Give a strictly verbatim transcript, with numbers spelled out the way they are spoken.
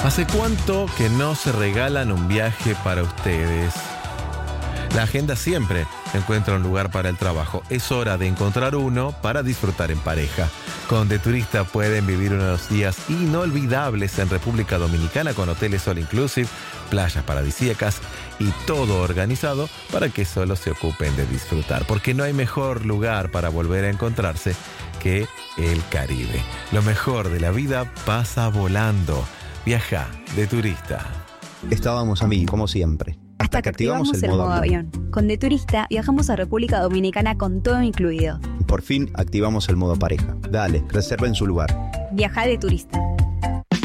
¿Hace cuánto que no se regalan un viaje para ustedes? La agenda siempre encuentra un lugar para el trabajo. Es hora de encontrar uno para disfrutar en pareja. Con De Turista pueden vivir unos días inolvidables en República Dominicana con hoteles all inclusive, playas paradisíacas y todo organizado para que solo se ocupen de disfrutar. Porque no hay mejor lugar para volver a encontrarse que el Caribe. Lo mejor de la vida pasa volando. Viaja De Turista. Estábamos a mí, como siempre. Hasta que activamos el modo avión. Con De Turista viajamos a República Dominicana con todo incluido. Por fin activamos el modo pareja. Dale, reserven su lugar. Viaja De Turista.